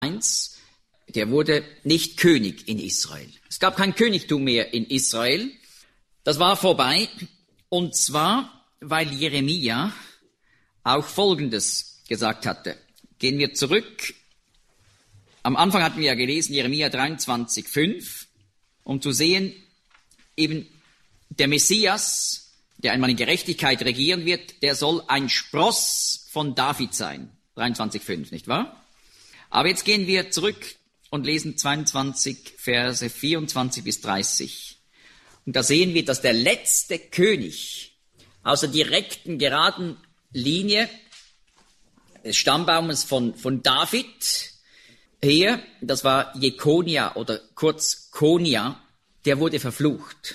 1, der wurde nicht König in Israel. Es gab kein Königtum mehr in Israel. Das war vorbei. Und zwar, weil Jeremia auch Folgendes gesagt hatte. Gehen wir zurück. Am Anfang hatten wir ja gelesen, Jeremia 23,5, um zu sehen, eben der Messias, der einmal in Gerechtigkeit regieren wird, der soll ein Spross von David sein. 23,5, nicht wahr? Aber jetzt gehen wir zurück und lesen 22, Verse 24 bis 30. Und da sehen wir, dass der letzte König aus der direkten, geraden Linie des Stammbaumes von David, hier, das war Jekonia oder kurz Konia, der wurde verflucht,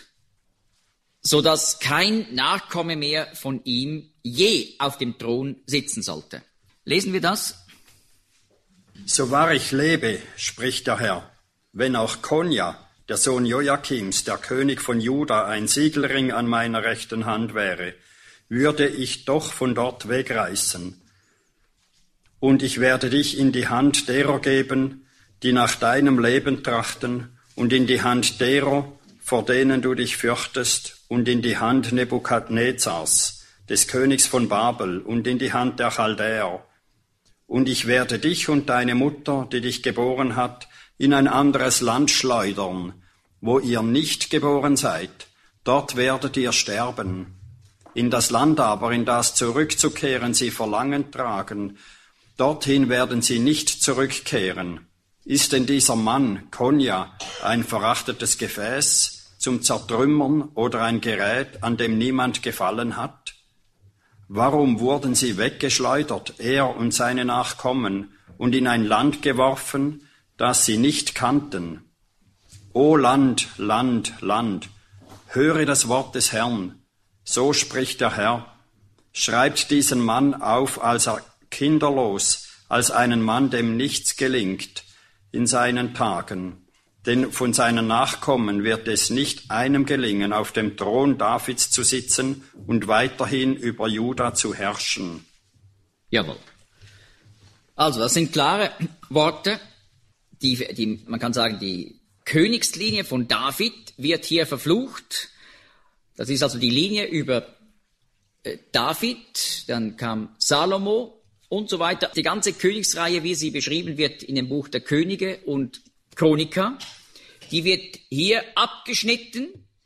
sodass kein Nachkomme mehr von ihm je auf dem Thron sitzen sollte. Lesen wir das? So wahr ich lebe, spricht der Herr, wenn auch Konia, der Sohn Joachims, der König von Juda, ein Siegelring an meiner rechten Hand wäre, würde ich doch von dort wegreißen. Und ich werde dich in die Hand derer geben, die nach deinem Leben trachten, und in die Hand derer, vor denen du dich fürchtest, und in die Hand Nebukadnezars, des Königs von Babel, und in die Hand der Chaldäer. Und ich werde dich und deine Mutter, die dich geboren hat, in ein anderes Land schleudern, wo ihr nicht geboren seid. Dort werdet ihr sterben. In das Land aber, in das zurückzukehren sie Verlangen tragen, dorthin werden sie nicht zurückkehren. Ist denn dieser Mann, Konia, ein verachtetes Gefäß zum Zertrümmern oder ein Gerät, an dem niemand gefallen hat? Warum wurden sie weggeschleudert, er und seine Nachkommen, und in ein Land geworfen, das sie nicht kannten? O Land, Land, Land, höre das Wort des Herrn. So spricht der Herr. Schreibt diesen Mann auf als kinderlos, als einen Mann, dem nichts gelingt in seinen Tagen. Denn von seinen Nachkommen wird es nicht einem gelingen, auf dem Thron Davids zu sitzen und weiterhin über Juda zu herrschen. Jawohl. Also, das sind klare Worte. Man kann sagen, die Königslinie von David wird hier verflucht. Das ist also die Linie über David, dann kam Salomo und so weiter. Die ganze Königsreihe, wie sie beschrieben wird in dem Buch der Könige und Chroniker, die wird hier abgeschnitten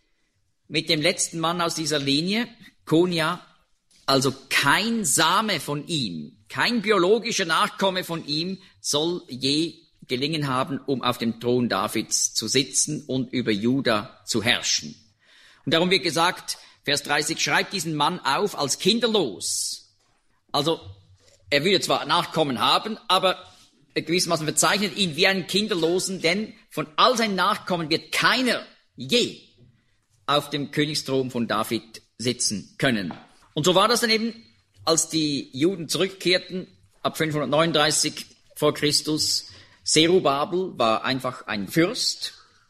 mit dem letzten Mann aus dieser Linie, Konia. Also kein Same von ihm, kein biologischer Nachkomme von ihm soll je gelingen haben, um auf dem Thron Davids zu sitzen und über Juda zu herrschen. Und darum wird gesagt, Vers 30, schreibt diesen Mann auf als kinderlos. Also, er würde zwar Nachkommen haben, aber gewissermaßen bezeichnet ihn wie einen Kinderlosen, denn von all seinen Nachkommen wird keiner je auf dem Königsthron von David sitzen können. Und so war das dann eben, als die Juden zurückkehrten, ab 539 vor Christus. Zerubabel war einfach ein Fürst,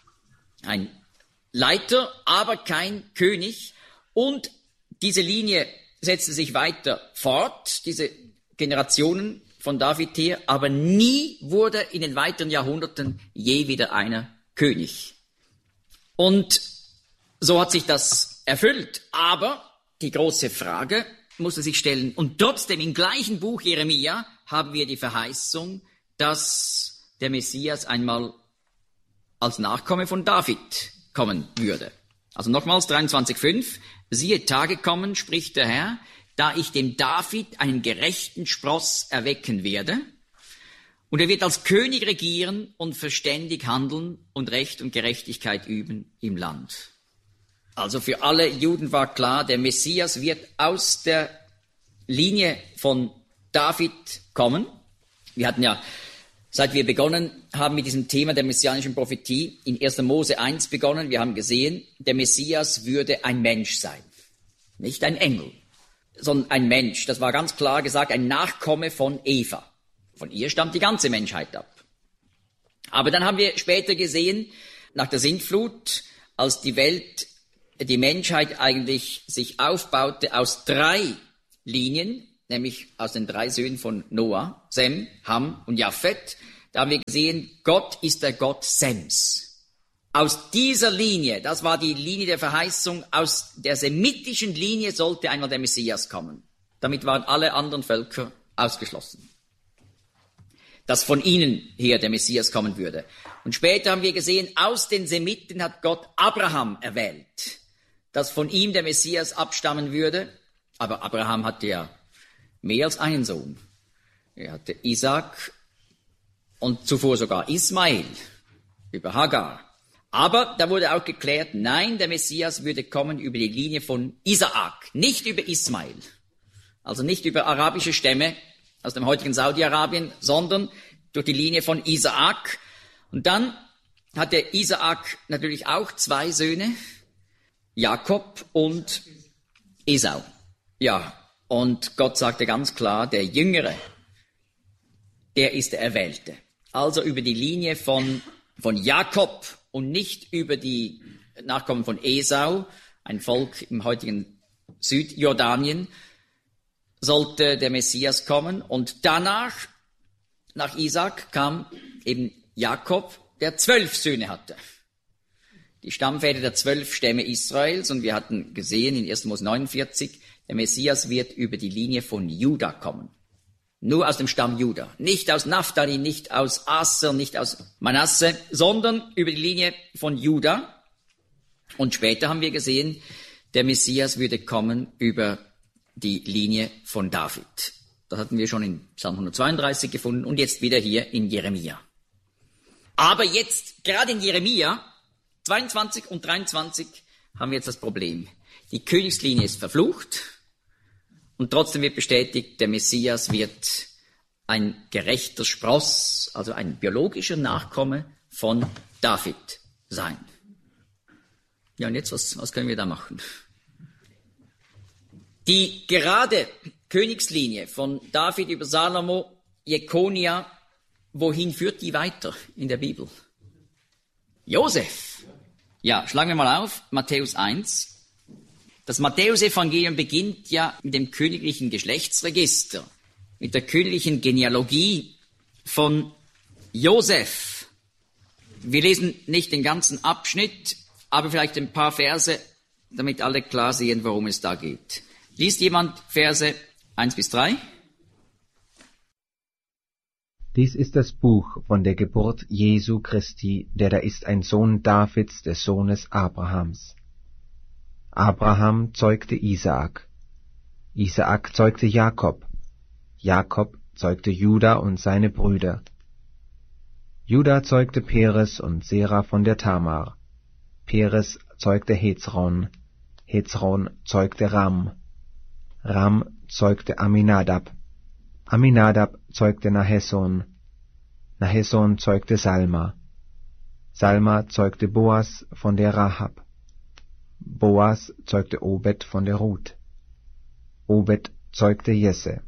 ein Leiter, aber kein König. Und diese Linie setzte sich weiter fort, diese Generationen von David her, aber nie wurde in den weiteren Jahrhunderten je wieder einer König. Und so hat sich das erfüllt. Aber die große Frage musste sich stellen. Und trotzdem im gleichen Buch Jeremia haben wir die Verheißung, dass der Messias einmal als Nachkomme von David kommen würde. Also nochmals 23,5. Siehe, Tage kommen, spricht der Herr, da ich dem David einen gerechten Spross erwecken werde. Und er wird als König regieren und verständig handeln und Recht und Gerechtigkeit üben im Land. Also für alle Juden war klar, der Messias wird aus der Linie von David kommen. Wir hatten ja, seit wir begonnen haben mit diesem Thema der messianischen Prophetie, in 1. Mose 1 begonnen. Wir haben gesehen, der Messias würde ein Mensch sein. Nicht ein Engel, sondern ein Mensch. Das war ganz klar gesagt, ein Nachkomme von Eva. Von ihr stammt die ganze Menschheit ab. Aber dann haben wir später gesehen, nach der Sintflut, als die Menschheit eigentlich sich aufbaute aus 3 Linien, nämlich aus den 3 Söhnen von Noah, Sem, Ham und Japhet. Da haben wir gesehen, Gott ist der Gott Sems. Aus dieser Linie, das war die Linie der Verheißung, aus der semitischen Linie sollte einmal der Messias kommen. Damit waren alle anderen Völker ausgeschlossen. Dass von ihnen her der Messias kommen würde. Und später haben wir gesehen, aus den Semiten hat Gott Abraham erwählt, dass von ihm der Messias abstammen würde. Aber Abraham hatte ja mehr als einen Sohn. Er hatte Isaak und zuvor sogar Ismael über Hagar. Aber da wurde auch geklärt, nein, der Messias würde kommen über die Linie von Isaak, nicht über Ismael. Also nicht über arabische Stämme aus dem heutigen Saudi-Arabien, sondern durch die Linie von Isaak. Und dann hatte Isaak natürlich auch 2 Söhne, Jakob und Esau. Ja, und Gott sagte ganz klar, der Jüngere, der ist der Erwählte. Also über die Linie von Jakob und nicht über die Nachkommen von Esau, ein Volk im heutigen Südjordanien, sollte der Messias kommen. Und danach, nach Isaak, kam eben Jakob, der 12 Söhne hatte. Die Stammväter der 12 Stämme Israels. Und wir hatten gesehen in 1. Mose 49, der Messias wird über die Linie von Juda kommen. Nur aus dem Stamm Juda. Nicht aus Naphtali, nicht aus Aser, nicht aus Manasse, sondern über die Linie von Juda. Und später haben wir gesehen, der Messias würde kommen über die Linie von David. Das hatten wir schon in Psalm 132 gefunden und jetzt wieder hier in Jeremia. Aber jetzt, gerade in Jeremia 22 und 23, haben wir jetzt das Problem. Die Königslinie ist verflucht und trotzdem wird bestätigt, der Messias wird ein gerechter Spross, also ein biologischer Nachkomme von David sein. Ja, und jetzt, was können wir da machen? Die gerade Königslinie von David über Salomo, Jekonia, wohin führt die weiter in der Bibel? Josef. Ja, schlagen wir mal auf, Matthäus 1. Das Matthäusevangelium beginnt ja mit dem königlichen Geschlechtsregister, mit der königlichen Genealogie von Josef. Wir lesen nicht den ganzen Abschnitt, aber vielleicht ein paar Verse, damit alle klar sehen, worum es da geht. Liest jemand Verse 1-3? Dies ist das Buch von der Geburt Jesu Christi, der da ist ein Sohn Davids, des Sohnes Abrahams. Abraham zeugte Isaak. Isaak zeugte Jakob. Jakob zeugte Juda und seine Brüder. Juda zeugte Peres und Sera von der Tamar. Peres zeugte Hezron. Hezron zeugte Ram. Ram zeugte Aminadab. Aminadab zeugte Nahesson. Nahesson zeugte Salma. Salma zeugte Boas von der Rahab. Boas zeugte Obed von der Ruth. Obed zeugte Jesse.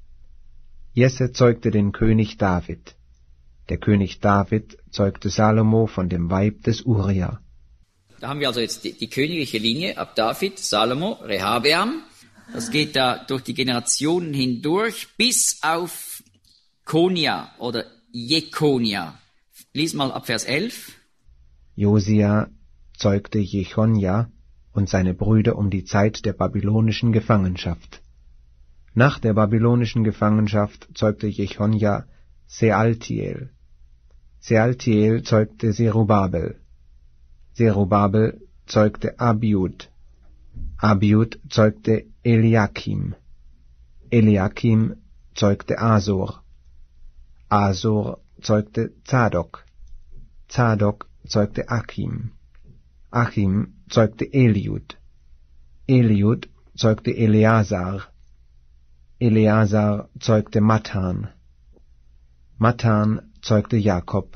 Jesse zeugte den König David. Der König David zeugte Salomo von dem Weib des Uria. Da haben wir also jetzt die königliche Linie ab David, Salomo, Rehabeam. Das geht da durch die Generationen hindurch bis auf Konia oder Jekonia. Lies mal ab Vers 11. Josia zeugte Jechonja und seine Brüder um die Zeit der babylonischen Gefangenschaft. Nach der babylonischen Gefangenschaft zeugte Jechonja Sealtiel. Sealtiel zeugte Zerubabel. Zerubabel zeugte Abiud. Abiud zeugte Eliakim. Eliakim zeugte Asor. Asor zeugte Zadok. Zadok zeugte Achim. Achim zeugte Eliud. Eliud zeugte Eleazar. Eleazar zeugte Mathan. Mathan zeugte Jakob.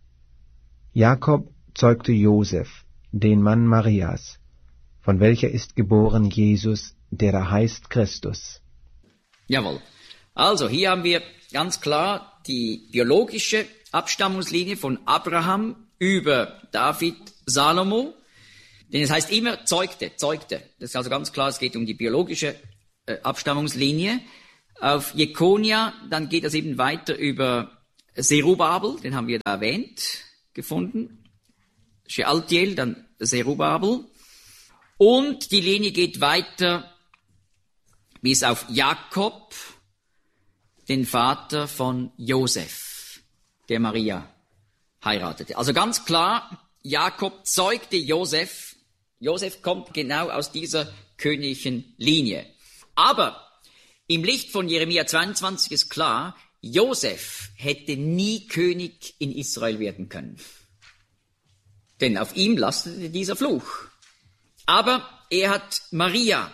Jakob zeugte Josef, den Mann Marias, von welcher ist geboren Jesus, der da heißt Christus. Jawohl. Also, hier haben wir ganz klar die biologische Abstammungslinie von Abraham über David, Salomo. Denn es heißt immer zeugte. Das ist also ganz klar, es geht um die biologische Abstammungslinie. Auf Jekonia, dann geht das eben weiter über Zerubabel, den haben wir da gefunden. Shealtiel, dann Zerubabel. Und die Linie geht weiter bis auf Jakob, den Vater von Josef, der Maria heiratete. Also ganz klar, Jakob zeugte Josef. Josef kommt genau aus dieser königlichen Linie. Aber im Licht von Jeremia 22 ist klar, Josef hätte nie König in Israel werden können. Denn auf ihm lastete dieser Fluch. Aber er hat Maria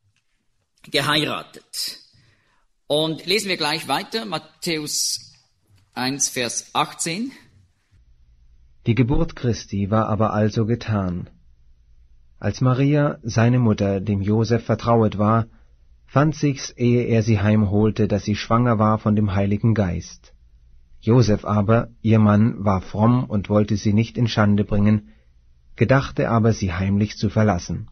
geheiratet. Und lesen wir gleich weiter, Matthäus 1, Vers 18. Die Geburt Christi war aber also getan. Als Maria, seine Mutter, dem Josef vertrauet war, fand sich's, ehe er sie heimholte, dass sie schwanger war von dem Heiligen Geist. Josef aber, ihr Mann, war fromm und wollte sie nicht in Schande bringen, gedachte aber, sie heimlich zu verlassen.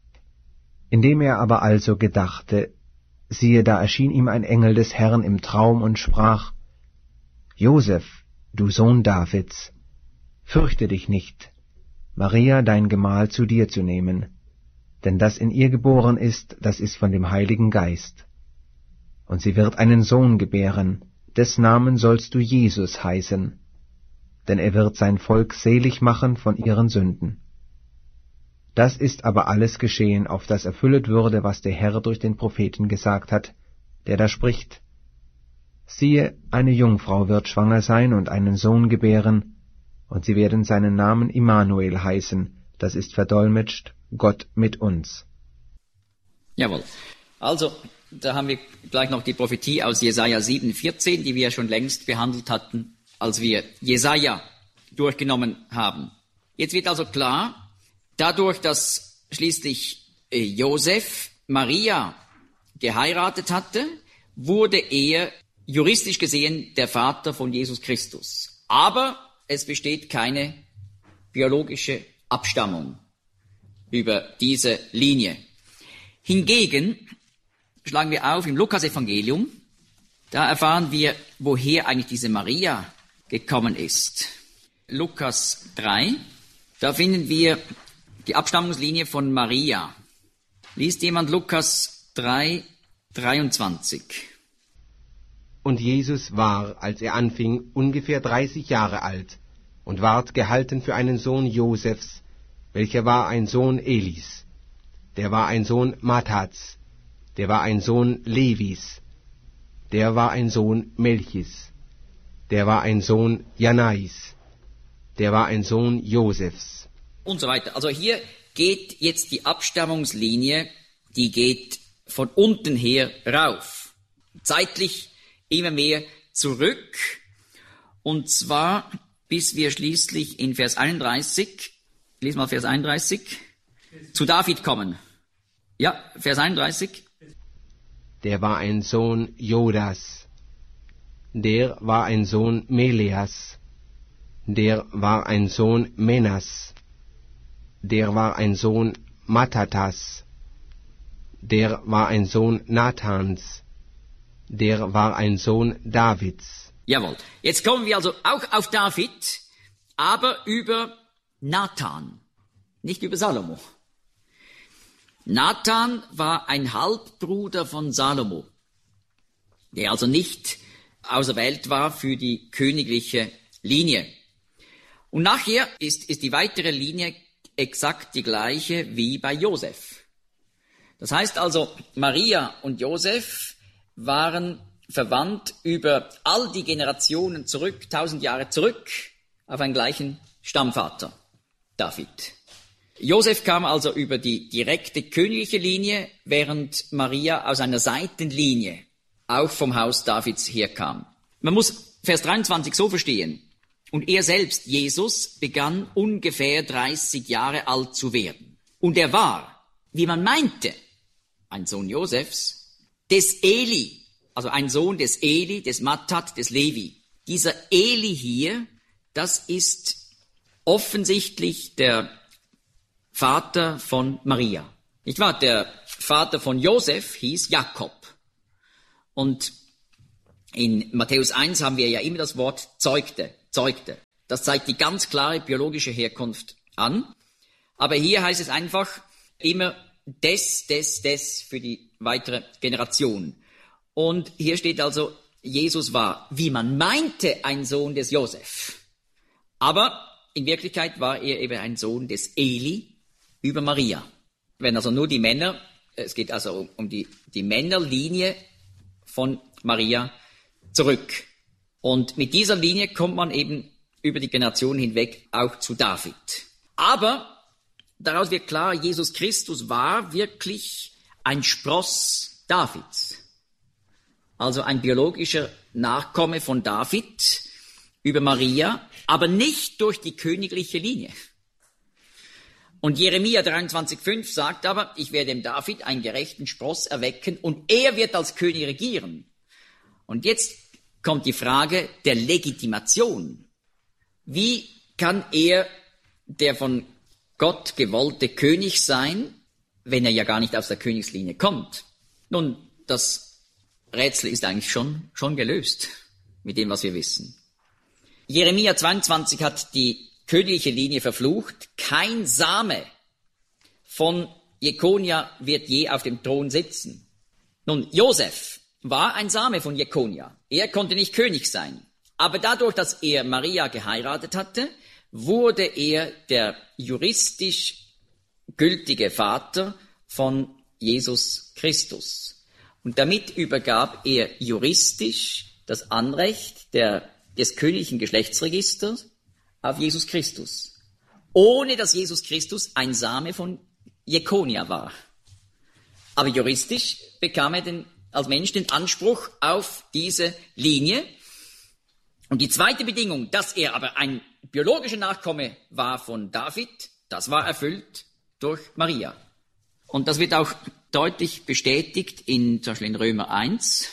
Indem er aber also gedachte, siehe, da erschien ihm ein Engel des Herrn im Traum und sprach, Josef, du Sohn Davids, fürchte dich nicht, Maria dein Gemahl zu dir zu nehmen, denn das in ihr geboren ist, das ist von dem Heiligen Geist. Und sie wird einen Sohn gebären, des Namen sollst du Jesus heißen, denn er wird sein Volk selig machen von ihren Sünden. Das ist aber alles geschehen, auf das erfüllet würde, was der Herr durch den Propheten gesagt hat, der da spricht, siehe, eine Jungfrau wird schwanger sein und einen Sohn gebären, und sie werden seinen Namen Immanuel heißen, das ist verdolmetscht, Gott mit uns. Jawohl. Also, da haben wir gleich noch die Prophetie aus Jesaja 7,14, die wir schon längst behandelt hatten, als wir Jesaja durchgenommen haben. Jetzt wird also klar, dadurch, dass schließlich Josef Maria geheiratet hatte, wurde er juristisch gesehen der Vater von Jesus Christus. Aber es besteht keine biologische Abstammung über diese Linie. Hingegen schlagen wir auf im Lukasevangelium, da erfahren wir, woher eigentlich diese Maria gekommen ist. Lukas 3, da finden wir die Abstammungslinie von Maria. Liest jemand Lukas 3, 23. Und Jesus war, als er anfing, ungefähr 30 Jahre alt und ward gehalten für einen Sohn Josefs, welcher war ein Sohn Elis, der war ein Sohn Mattats, der war ein Sohn Levis, der war ein Sohn Melchis, der war ein Sohn Janais, der war ein Sohn Josefs. Und so weiter. Also hier geht jetzt die Abstammungslinie, die geht von unten her rauf. Zeitlich immer mehr zurück. Und zwar bis wir schließlich in Vers 31, lies mal Vers 31, zu David kommen. Ja, Vers 31. Der war ein Sohn Jodas, der war ein Sohn Meleas, der war ein Sohn Menas, der war ein Sohn Mattatas, der war ein Sohn Nathans, der war ein Sohn Davids. Jawohl. Jetzt kommen wir also auch auf David, aber über Nathan, nicht über Salomo. Nathan war ein Halbbruder von Salomo, der also nicht auserwählt war für die königliche Linie. Und nachher ist die weitere Linie exakt die gleiche wie bei Josef. Das heißt also, Maria und Josef waren verwandt über all die Generationen zurück, 1000 Jahre zurück, auf einen gleichen Stammvater, David. Josef kam also über die direkte königliche Linie, während Maria aus einer Seitenlinie auch vom Haus Davids herkam. Man muss Vers 23 so verstehen. Und er selbst, Jesus, begann ungefähr 30 Jahre alt zu werden. Und er war, wie man meinte, ein Sohn Josefs, des Eli, also ein Sohn des Eli, des Mattat, des Levi. Dieser Eli hier, das ist offensichtlich der Vater von Maria. Nicht wahr? Der Vater von Josef hieß Jakob. Und In Matthäus 1 haben wir ja immer das Wort zeugte. Das zeigt die ganz klare biologische Herkunft an. Aber hier heißt es einfach immer des für die weitere Generation. Und hier steht also, Jesus war, wie man meinte, ein Sohn des Josef. Aber in Wirklichkeit war er eben ein Sohn des Eli über Maria. Wenn also nur die Männer, es geht also um die Männerlinie von Maria zurück. Und mit dieser Linie kommt man eben über die Generationen hinweg auch zu David. Aber daraus wird klar, Jesus Christus war wirklich ein Spross Davids. Also ein biologischer Nachkomme von David über Maria, aber nicht durch die königliche Linie. Und Jeremia 23,5 sagt aber, ich werde dem David einen gerechten Spross erwecken und er wird als König regieren. Und jetzt kommt die Frage der Legitimation. Wie kann er der von Gott gewollte König sein, wenn er ja gar nicht aus der Königslinie kommt? Nun, das Rätsel ist eigentlich schon gelöst mit dem, was wir wissen. Jeremia 22 hat die königliche Linie verflucht. Kein Same von Jekonia wird je auf dem Thron sitzen. Nun, Josef war ein Same von Jekonia. Er konnte nicht König sein. Aber dadurch, dass er Maria geheiratet hatte, wurde er der juristisch gültige Vater von Jesus Christus. Und damit übergab er juristisch das Anrecht des königlichen Geschlechtsregisters auf Jesus Christus, ohne dass Jesus Christus ein Same von Jekonia war. Aber juristisch bekam er als Mensch den Anspruch auf diese Linie. Und die zweite Bedingung, dass er aber ein biologischer Nachkomme war von David, das war erfüllt durch Maria. Und das wird auch deutlich bestätigt zum Beispiel in Römer 1.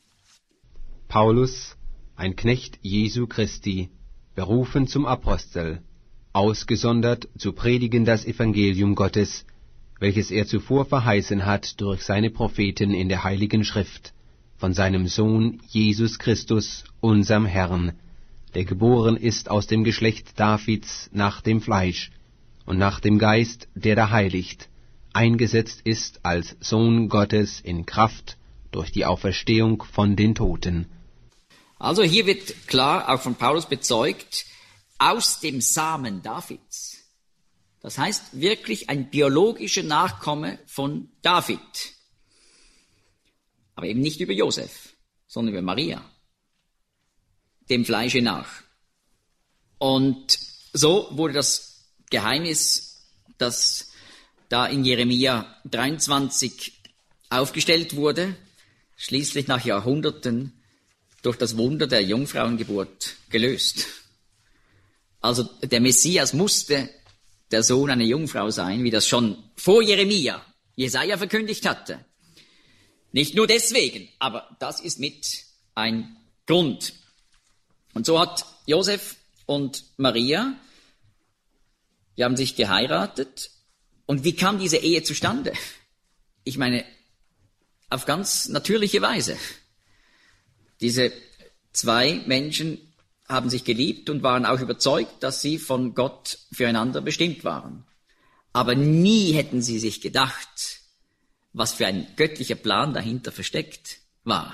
Paulus, ein Knecht Jesu Christi, berufen zum Apostel, ausgesondert zu predigen das Evangelium Gottes, welches er zuvor verheißen hat durch seine Propheten in der Heiligen Schrift, von seinem Sohn Jesus Christus, unserem Herrn, der geboren ist aus dem Geschlecht Davids nach dem Fleisch und nach dem Geist, der da heiligt, eingesetzt ist als Sohn Gottes in Kraft durch die Auferstehung von den Toten. Also hier wird klar, auch von Paulus bezeugt, aus dem Samen Davids. Das heißt wirklich ein biologischer Nachkomme von David. Aber eben nicht über Josef, sondern über Maria, dem Fleische nach. Und so wurde das Geheimnis, das da in Jeremia 23 aufgestellt wurde, schließlich nach Jahrhunderten durch das Wunder der Jungfrauengeburt gelöst. Also der Messias musste der Sohn einer Jungfrau sein, wie das schon vor Jeremia Jesaja verkündigt hatte. Nicht nur deswegen, aber das ist mit ein Grund. Und so hat Josef und Maria, die haben sich geheiratet. Und wie kam diese Ehe zustande? Ich meine, auf ganz natürliche Weise. Diese zwei Menschen haben sich geliebt und waren auch überzeugt, dass sie von Gott füreinander bestimmt waren. Aber nie hätten sie sich gedacht, was für ein göttlicher Plan dahinter versteckt war.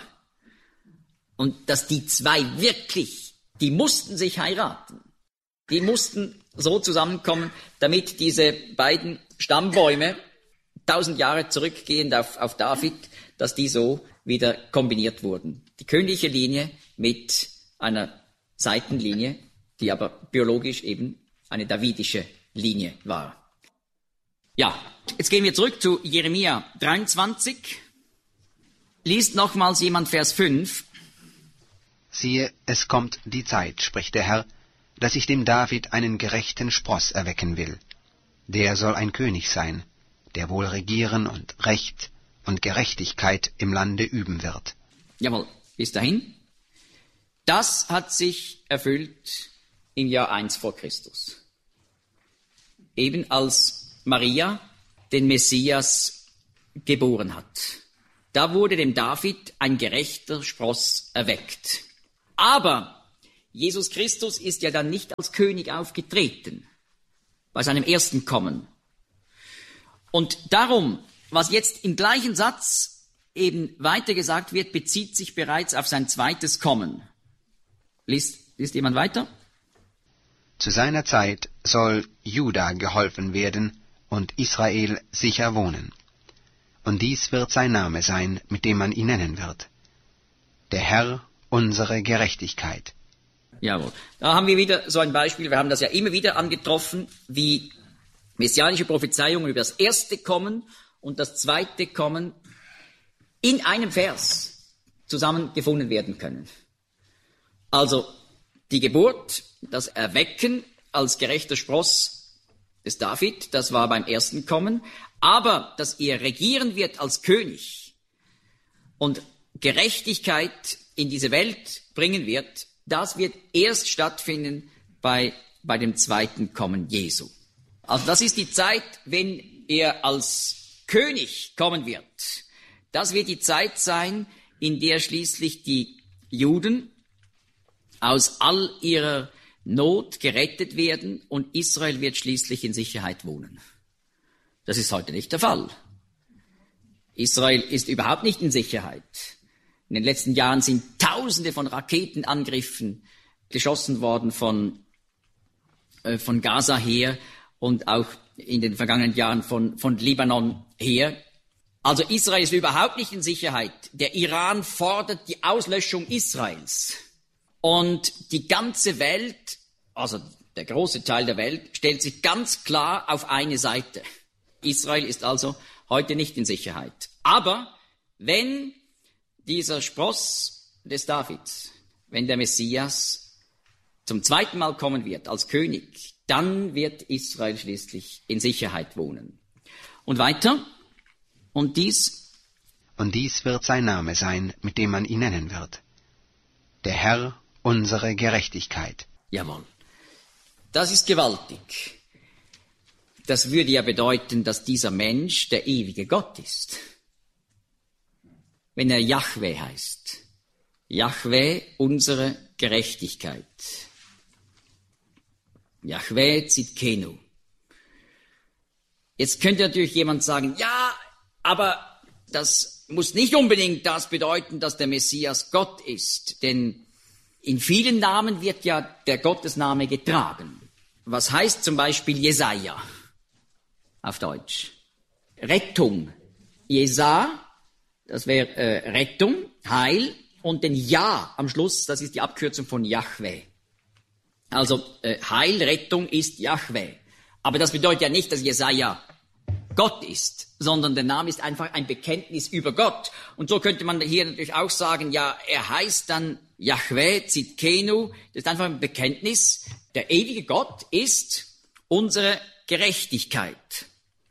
Und dass die zwei wirklich, die mussten sich heiraten. Die mussten so zusammenkommen, damit diese beiden Stammbäume 1000 Jahre zurückgehend auf David, dass die so wieder kombiniert wurden. Die königliche Linie mit einer Seitenlinie, die aber biologisch eben eine davidische Linie war. Ja, jetzt gehen wir zurück zu Jeremia 23. Liest nochmals jemand Vers 5. Siehe, es kommt die Zeit, spricht der Herr, dass ich dem David einen gerechten Spross erwecken will. Der soll ein König sein, der wohl regieren und Recht und Gerechtigkeit im Lande üben wird. Jawohl, bis dahin. Das hat sich erfüllt im Jahr 1 vor Christus. Eben als Maria den Messias geboren hat. da wurde dem David ein gerechter Spross erweckt. Aber Jesus Christus ist ja dann nicht als König aufgetreten bei seinem ersten Kommen. Und darum, was jetzt im gleichen Satz eben weitergesagt wird, bezieht sich bereits auf sein zweites Kommen. Liest jemand weiter? Zu seiner Zeit soll Juda geholfen werden und Israel sicher wohnen. Und dies wird sein Name sein, mit dem man ihn nennen wird. Der Herr, unsere Gerechtigkeit. Jawohl. Da haben wir wieder so ein Beispiel. Wir haben das ja immer wieder angetroffen, wie messianische Prophezeiungen über das erste Kommen und das zweite Kommen in einem Vers zusammengefunden werden können. Also die Geburt, das Erwecken als gerechter Spross des David, das war beim ersten Kommen, aber dass er regieren wird als König und Gerechtigkeit in diese Welt bringen wird, das wird erst stattfinden bei dem zweiten Kommen Jesu. Also das ist die Zeit, wenn er als König kommen wird. Das wird die Zeit sein, in der schließlich die Juden aus all ihrer Not gerettet werden und Israel wird schließlich in Sicherheit wohnen. Das ist heute nicht der Fall. Israel ist überhaupt nicht in Sicherheit. In den letzten Jahren sind Tausende von Raketenangriffen geschossen worden von Gaza her und auch in den vergangenen Jahren von Libanon her. Also Israel ist überhaupt nicht in Sicherheit. Der Iran fordert die Auslöschung Israels. Und die ganze Welt, also der große Teil der Welt, stellt sich ganz klar auf eine Seite. Israel ist also heute nicht in Sicherheit. Aber wenn dieser Spross des Davids, wenn der Messias zum zweiten Mal kommen wird als König, dann wird Israel schließlich in Sicherheit wohnen. Und weiter, und dies wird sein Name sein, mit dem man ihn nennen wird. Der Herr, unsere Gerechtigkeit. Jawohl. Das ist gewaltig. Das würde ja bedeuten, dass dieser Mensch der ewige Gott ist. Wenn er Jahwe heißt. Jahwe, unsere Gerechtigkeit. Jahwe Tzidkenu. Jetzt könnte natürlich jemand sagen, ja, aber das muss nicht unbedingt das bedeuten, dass der Messias Gott ist, denn in vielen Namen wird ja der Gottesname getragen. Was heißt zum Beispiel Jesaja auf Deutsch? Rettung. Jesa, das wäre Rettung, Heil, und den Ja am Schluss, das ist die Abkürzung von Jahwe. Also Heil, Rettung ist Jahwe. Aber das bedeutet ja nicht, dass Jesaja Gott ist, sondern der Name ist einfach ein Bekenntnis über Gott. Und so könnte man hier natürlich auch sagen, ja, er heißt dann Jahwe Tzidkenu, das ist einfach ein Bekenntnis, der ewige Gott ist unsere Gerechtigkeit.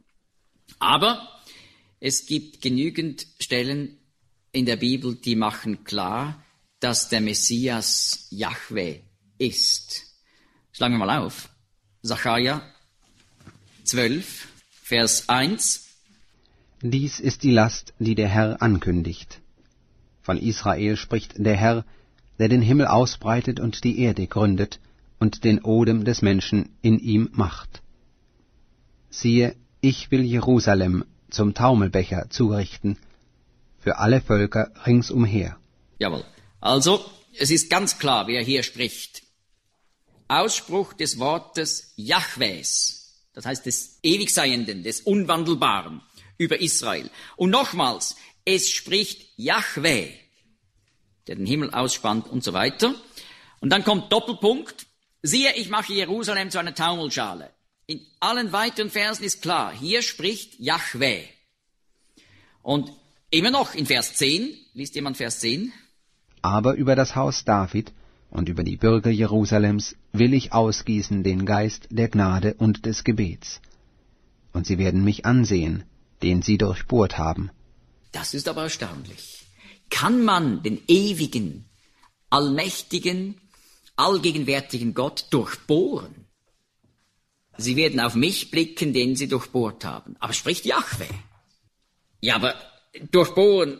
Aber es gibt genügend Stellen in der Bibel, die machen klar, dass der Messias Jahwe ist. Schlagen wir mal auf. Sacharja 12, Vers 1. Dies ist die Last, die der Herr ankündigt. Von Israel spricht der Herr, der den Himmel ausbreitet und die Erde gründet und den Odem des Menschen in ihm macht. Siehe, ich will Jerusalem zum Taumelbecher zurichten, für alle Völker ringsumher. Jawohl. Also, es ist ganz klar, wer hier spricht. Ausspruch des Wortes Jahwes, das heißt des Ewigseienden, des Unwandelbaren über Israel. Und nochmals, es spricht Jahwe, der den Himmel ausspannt und so weiter. Und dann kommt Doppelpunkt, siehe, ich mache Jerusalem zu einer Taumelschale. In allen weiteren Versen ist klar, hier spricht Jahwe. Und immer noch in Vers 10, liest jemand Vers 10? Aber über das Haus David und über die Bürger Jerusalems will ich ausgießen den Geist der Gnade und des Gebets. Und sie werden mich ansehen, den sie durchbohrt haben. Das ist aber erstaunlich. Kann man den ewigen, allmächtigen, allgegenwärtigen Gott durchbohren? Sie werden auf mich blicken, den sie durchbohrt haben. Aber spricht Jahwe. Ja, aber durchbohren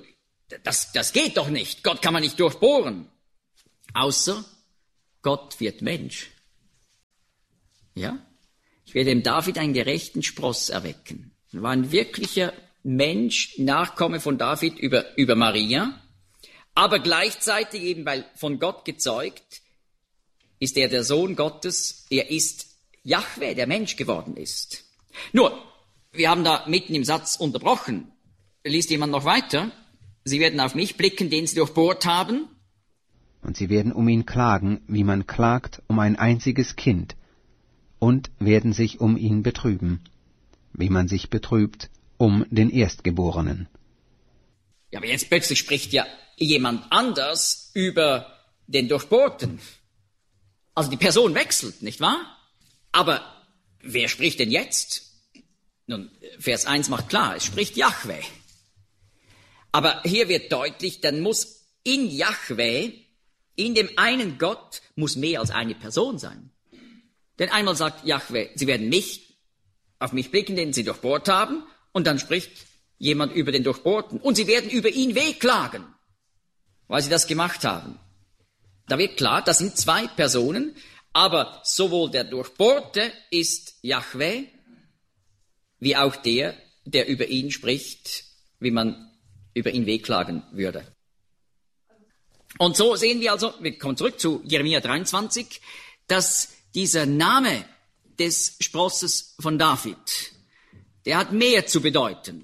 Das geht doch nicht. Gott kann man nicht durchbohren. Außer Gott wird Mensch. Ja? Ich werde dem David einen gerechten Spross erwecken. Er war ein wirklicher Mensch, Nachkomme von David über Maria, aber gleichzeitig eben, weil von Gott gezeugt, ist er der Sohn Gottes, er ist Jahwe, der Mensch geworden ist. Nur, wir haben da mitten im Satz unterbrochen. Liest jemand noch weiter? Sie werden auf mich blicken, den sie durchbohrt haben. Und sie werden um ihn klagen, wie man klagt um ein einziges Kind, und werden sich um ihn betrüben, wie man sich betrübt um den Erstgeborenen. Ja, aber jetzt plötzlich spricht ja jemand anders über den Durchbohrten. Also die Person wechselt, nicht wahr? Aber wer spricht denn jetzt? Nun, Vers 1 macht klar, es spricht Jahwe. Aber hier wird deutlich, dann muss in Jahwe, in dem einen Gott, muss mehr als eine Person sein. Denn einmal sagt Jahwe, sie werden auf mich blicken, den sie durchbohrt haben, und dann spricht jemand über den Durchbohrten. Und sie werden über ihn wehklagen, weil sie das gemacht haben. Da wird klar, das sind zwei Personen, aber sowohl der Durchbohrte ist Jahwe, wie auch der über ihn spricht, wie man über ihn wehklagen würde. Und so sehen wir also, wir kommen zurück zu Jeremia 23, dass dieser Name des Sprosses von David, der hat mehr zu bedeuten.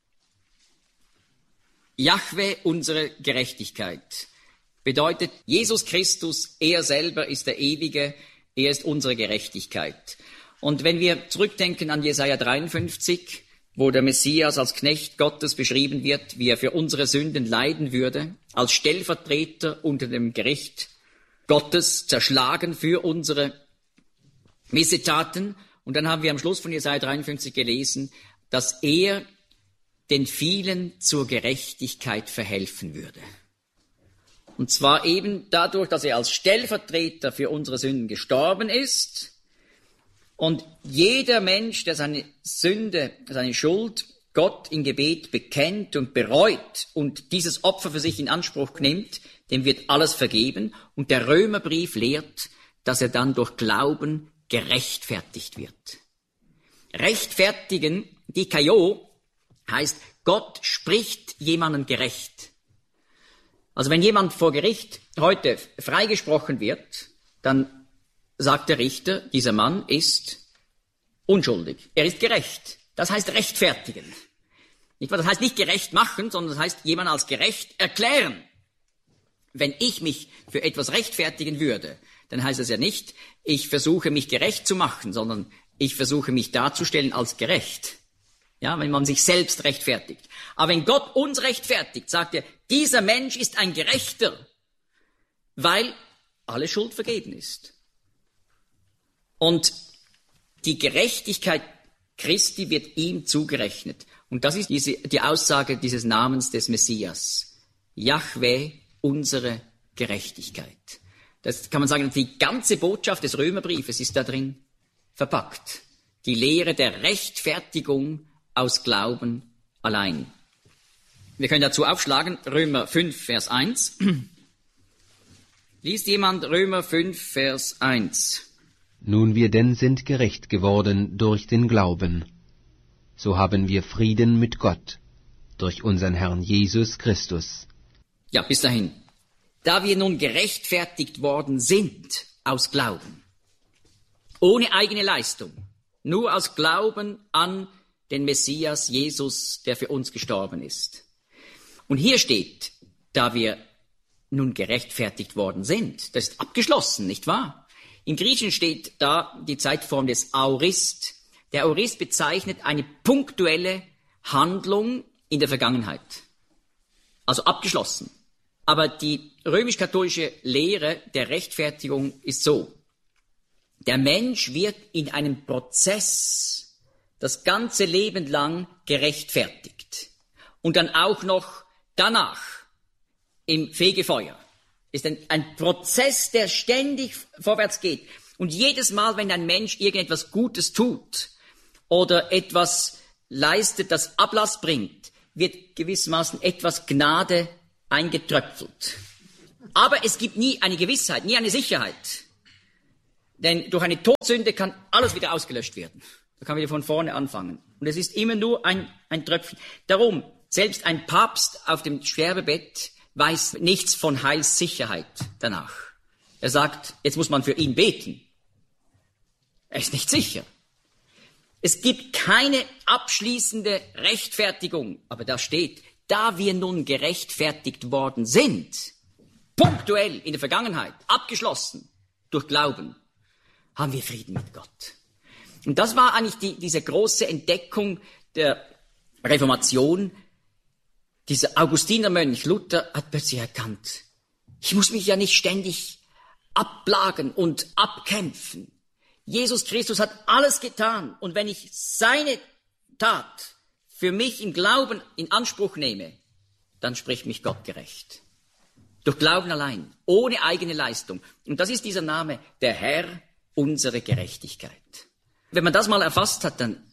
Jahwe, unsere Gerechtigkeit, bedeutet Jesus Christus, er selber ist der Ewige, er ist unsere Gerechtigkeit. Und wenn wir zurückdenken an Jesaja 53, wo der Messias als Knecht Gottes beschrieben wird, wie er für unsere Sünden leiden würde, als Stellvertreter unter dem Gericht Gottes, zerschlagen für unsere Missetaten. Und dann haben wir am Schluss von Jesaja 53 gelesen, dass er den vielen zur Gerechtigkeit verhelfen würde. Und zwar eben dadurch, dass er als Stellvertreter für unsere Sünden gestorben ist. Und jeder Mensch, der seine Sünde, seine Schuld Gott im Gebet bekennt und bereut und dieses Opfer für sich in Anspruch nimmt, dem wird alles vergeben. Und der Römerbrief lehrt, dass er dann durch Glauben gerechtfertigt wird. Rechtfertigen, dikaio, heißt, Gott spricht jemanden gerecht. Also wenn jemand vor Gericht heute freigesprochen wird, dann sagt der Richter, dieser Mann ist unschuldig. Er ist gerecht. Das heißt rechtfertigen. Das heißt nicht gerecht machen, sondern das heißt jemanden als gerecht erklären. Wenn ich mich für etwas rechtfertigen würde, dann heißt es ja nicht, ich versuche mich gerecht zu machen, sondern ich versuche mich darzustellen als gerecht. Ja, wenn man sich selbst rechtfertigt. Aber wenn Gott uns rechtfertigt, sagt er, dieser Mensch ist ein Gerechter, weil alle Schuld vergeben ist. Und die Gerechtigkeit Christi wird ihm zugerechnet. Und das ist die Aussage dieses Namens des Messias. Jahwe, unsere Gerechtigkeit. Das kann man sagen, die ganze Botschaft des Römerbriefes ist da drin verpackt. Die Lehre der Rechtfertigung aus Glauben allein. Wir können dazu aufschlagen, Römer 5, Vers 1. Liest jemand Römer 5, Vers 1? Nun wir denn sind gerecht geworden durch den Glauben. So haben wir Frieden mit Gott, durch unseren Herrn Jesus Christus. Ja, bis dahin. Da wir nun gerechtfertigt worden sind aus Glauben, ohne eigene Leistung, nur aus Glauben an den Messias Jesus, der für uns gestorben ist. Und hier steht, da wir nun gerechtfertigt worden sind, das ist abgeschlossen, nicht wahr? Im Griechischen steht da die Zeitform des Aorist. Der Aorist bezeichnet eine punktuelle Handlung in der Vergangenheit. Also abgeschlossen. Aber die römisch-katholische Lehre der Rechtfertigung ist so. Der Mensch wird in einem Prozess das ganze Leben lang gerechtfertigt. Und dann auch noch danach im Fegefeuer. Ist ein Prozess, der ständig vorwärts geht. Und jedes Mal, wenn ein Mensch irgendetwas Gutes tut oder etwas leistet, das Ablass bringt, wird gewissermaßen etwas Gnade eingetröpfelt. Aber es gibt nie eine Gewissheit, nie eine Sicherheit. Denn durch eine Todsünde kann alles wieder ausgelöscht werden. Da kann man wieder von vorne anfangen. Und es ist immer nur ein Tröpfchen. Darum, selbst ein Papst auf dem Sterbebett weiß nichts von Heilssicherheit danach. Er sagt, jetzt muss man für ihn beten. Er ist nicht sicher. Es gibt keine abschließende Rechtfertigung. Aber da steht, da wir nun gerechtfertigt worden sind, punktuell in der Vergangenheit, abgeschlossen durch Glauben, haben wir Frieden mit Gott. Und das war eigentlich diese große Entdeckung der Reformation. Dieser Augustinermönch Luther hat plötzlich erkannt, ich muss mich ja nicht ständig abplagen und abkämpfen. Jesus Christus hat alles getan. Und wenn ich seine Tat für mich im Glauben in Anspruch nehme, dann spricht mich Gott gerecht. Durch Glauben allein, ohne eigene Leistung. Und das ist dieser Name, der Herr, unsere Gerechtigkeit. Wenn man das mal erfasst hat, dann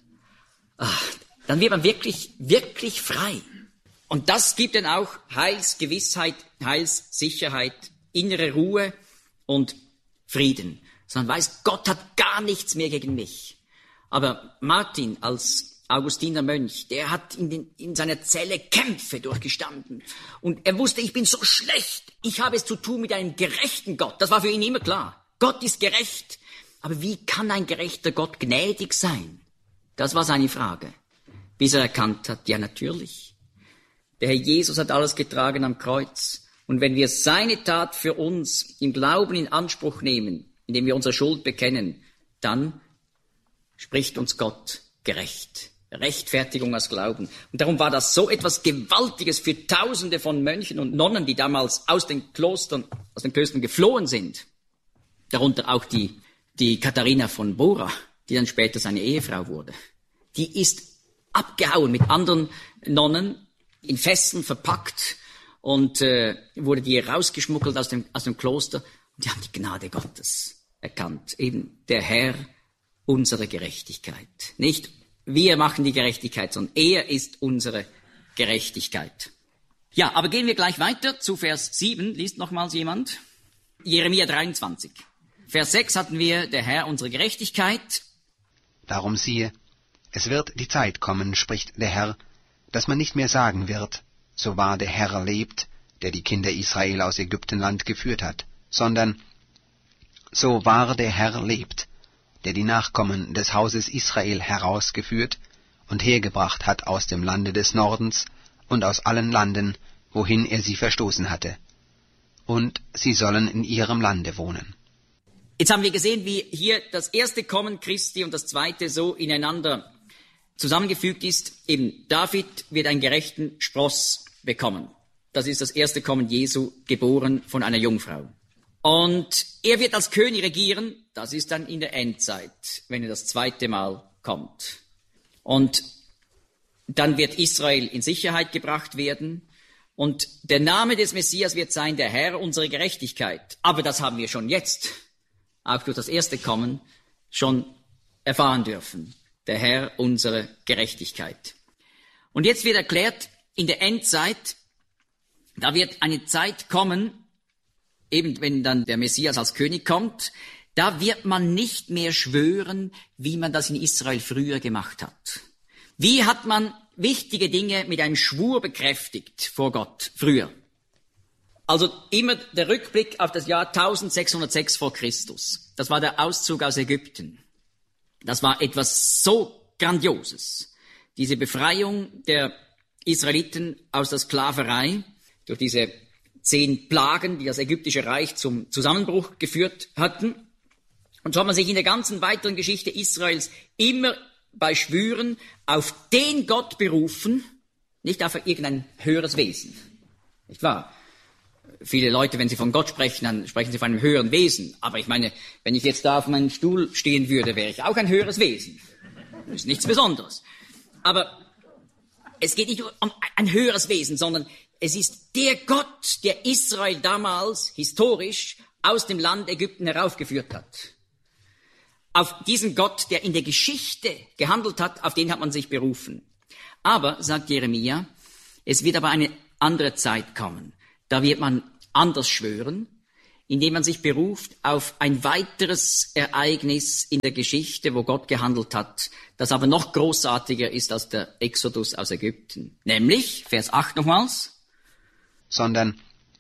wird man wirklich, wirklich frei. Und das gibt dann auch Heilsgewissheit, Heilssicherheit, innere Ruhe und Frieden. Man weiß, Gott hat gar nichts mehr gegen mich. Aber Martin als Augustiner Mönch, der hat in seiner Zelle Kämpfe durchgestanden. Und er wusste, ich bin so schlecht. Ich habe es zu tun mit einem gerechten Gott. Das war für ihn immer klar. Gott ist gerecht. Aber wie kann ein gerechter Gott gnädig sein? Das war seine Frage. Bis er erkannt hat, ja natürlich. Der Herr Jesus hat alles getragen am Kreuz. Und wenn wir seine Tat für uns im Glauben in Anspruch nehmen, indem wir unsere Schuld bekennen, dann spricht uns Gott gerecht. Rechtfertigung aus Glauben. Und darum war das so etwas Gewaltiges für Tausende von Mönchen und Nonnen, die damals aus den Klöstern geflohen sind. Darunter auch die Katharina von Bora, die dann später seine Ehefrau wurde. Die ist abgehauen mit anderen Nonnen, in Fesseln verpackt und wurde die rausgeschmuggelt aus dem Kloster. Und die haben die Gnade Gottes erkannt. Eben der Herr, unsere Gerechtigkeit. Nicht wir machen die Gerechtigkeit, sondern er ist unsere Gerechtigkeit. Ja, aber gehen wir gleich weiter zu Vers 7. Liest nochmals jemand. Jeremia 23. Vers 6 hatten wir, der Herr, unsere Gerechtigkeit. Darum siehe, es wird die Zeit kommen, spricht der Herr, dass man nicht mehr sagen wird, so wahr der Herr lebt, der die Kinder Israel aus Ägyptenland geführt hat, sondern so wahr der Herr lebt, der die Nachkommen des Hauses Israel herausgeführt und hergebracht hat aus dem Lande des Nordens und aus allen Landen, wohin er sie verstoßen hatte. Und sie sollen in ihrem Lande wohnen. Jetzt haben wir gesehen, wie hier das erste Kommen Christi und das zweite so ineinander zusammengefügt ist. Eben David wird einen gerechten Spross bekommen. Das ist das erste Kommen Jesu, geboren von einer Jungfrau. Und er wird als König regieren, das ist dann in der Endzeit, wenn er das zweite Mal kommt. Und dann wird Israel in Sicherheit gebracht werden. Und der Name des Messias wird sein, der Herr, unsere Gerechtigkeit. Aber das haben wir schon jetzt, auch durch das erste Kommen, schon erfahren dürfen. Der Herr, unsere Gerechtigkeit. Und jetzt wird erklärt, in der Endzeit, da wird eine Zeit kommen, eben wenn dann der Messias als König kommt, da wird man nicht mehr schwören, wie man das in Israel früher gemacht hat. Wie hat man wichtige Dinge mit einem Schwur bekräftigt vor Gott früher? Also immer der Rückblick auf das Jahr 1606 vor Christus. Das war der Auszug aus Ägypten. Das war etwas so Grandioses. Diese Befreiung der Israeliten aus der Sklaverei durch diese 10 Plagen, die das ägyptische Reich zum Zusammenbruch geführt hatten. Und so hat man sich in der ganzen weiteren Geschichte Israels immer bei Schwüren auf den Gott berufen, nicht auf irgendein höheres Wesen. Nicht wahr? Viele Leute, wenn sie von Gott sprechen, dann sprechen sie von einem höheren Wesen. Aber ich meine, wenn ich jetzt da auf meinem Stuhl stehen würde, wäre ich auch ein höheres Wesen. Das ist nichts Besonderes. Aber es geht nicht um ein höheres Wesen, sondern es ist der Gott, der Israel damals historisch aus dem Land Ägypten heraufgeführt hat. Auf diesen Gott, der in der Geschichte gehandelt hat, auf den hat man sich berufen. Aber, sagt Jeremia, Es wird aber eine andere Zeit kommen. Da wird man anders schwören, indem man sich beruft auf ein weiteres Ereignis in der Geschichte, wo Gott gehandelt hat, das aber noch großartiger ist als der Exodus aus Ägypten. Nämlich, Vers 8 nochmals, sondern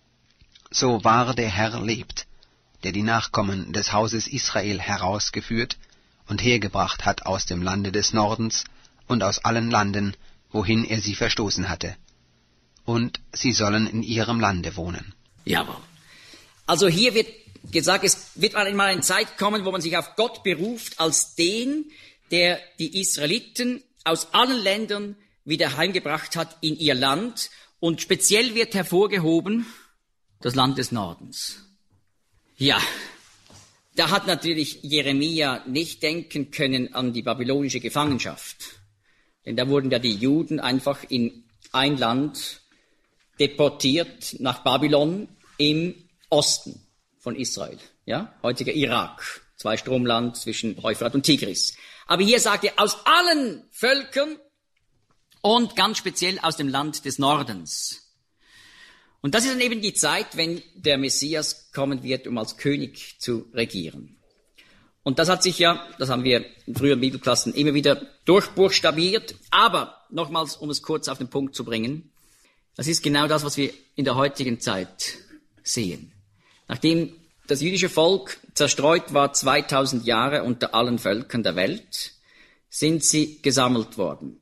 so wahr der Herr lebt, der die Nachkommen des Hauses Israel herausgeführt und hergebracht hat aus dem Lande des Nordens und aus allen Landen, wohin er sie verstoßen hatte. Und sie sollen in ihrem Lande wohnen. Jawohl. Also hier wird gesagt, es wird einmal eine Zeit kommen, wo man sich auf Gott beruft als den, der die Israeliten aus allen Ländern wieder heimgebracht hat in ihr Land. Und speziell wird hervorgehoben das Land des Nordens. Ja, da hat natürlich Jeremia nicht denken können an die babylonische Gefangenschaft. Denn da wurden ja die Juden einfach in ein Land deportiert nach Babylon im Osten von Israel, ja, heutiger Irak, Zweistromland zwischen Euphrat und Tigris. Aber hier sagt er, aus allen Völkern und ganz speziell aus dem Land des Nordens. Und das ist dann eben die Zeit, wenn der Messias kommen wird, um als König zu regieren. Und das hat sich ja, das haben wir in früheren Bibelklassen immer wieder durchbuchstabiert. Aber nochmals, um es kurz auf den Punkt zu bringen, das ist genau das, was wir in der heutigen Zeit sehen. Nachdem das jüdische Volk zerstreut war 2000 Jahre unter allen Völkern der Welt, sind sie gesammelt worden.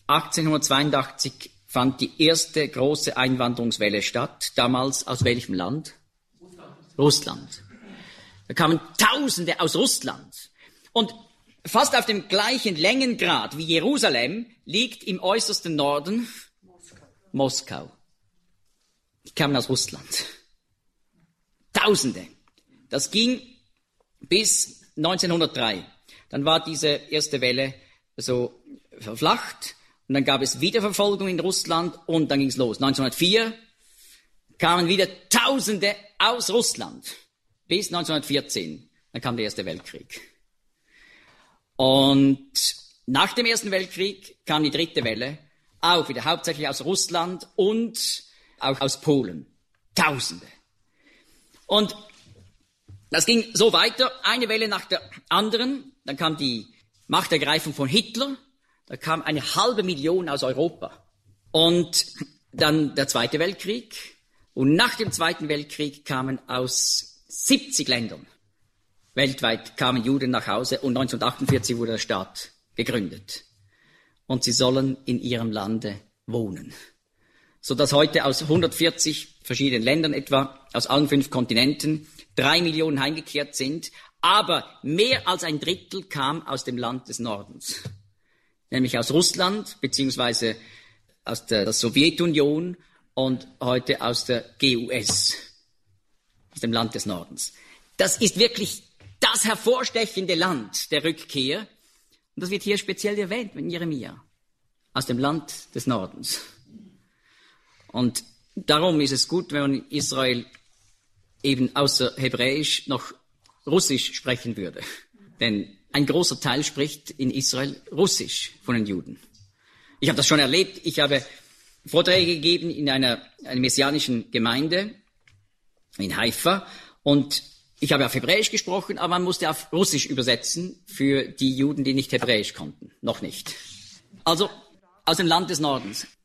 1882 fand die erste große Einwanderungswelle statt. Damals aus welchem Land? Russland. Da kamen Tausende aus Russland. Und fast auf dem gleichen Längengrad wie Jerusalem liegt im äußersten Norden Moskau. Die kamen aus Russland. Tausende. Das ging bis 1903. Dann war diese erste Welle so verflacht und dann gab es wieder Verfolgung in Russland und dann ging es los. 1904 kamen wieder Tausende aus Russland bis 1914. Dann kam der Erste Weltkrieg. Und nach dem Ersten Weltkrieg kam die dritte Welle, auch wieder hauptsächlich aus Russland und auch aus Polen. Tausende. Und das ging so weiter, eine Welle nach der anderen. Dann kam die Machtergreifung von Hitler. Da kam 500.000 aus Europa. Und dann der Zweite Weltkrieg. Und nach dem Zweiten Weltkrieg kamen aus 70 Ländern weltweit kamen Juden nach Hause. Und 1948 wurde der Staat gegründet. Und sie sollen in ihrem Lande wohnen. Sodass heute aus 140 verschiedenen Ländern etwa, aus allen 5 Kontinenten, 3 Millionen heimgekehrt sind, aber mehr als ein Drittel kam aus dem Land des Nordens, nämlich aus Russland beziehungsweise aus der Sowjetunion und heute aus der GUS, aus dem Land des Nordens. Das ist wirklich das hervorstechende Land der Rückkehr und das wird hier speziell erwähnt in Jeremia, aus dem Land des Nordens. Und darum ist es gut, wenn man in Israel eben außer Hebräisch noch Russisch sprechen würde. Denn ein großer Teil spricht in Israel Russisch von den Juden. Ich habe das schon erlebt. Ich habe Vorträge gegeben in einer messianischen Gemeinde in Haifa und ich habe auf Hebräisch gesprochen, aber man musste auf Russisch übersetzen für die Juden, die nicht Hebräisch konnten. Noch nicht. Also aus dem Land des Nordens.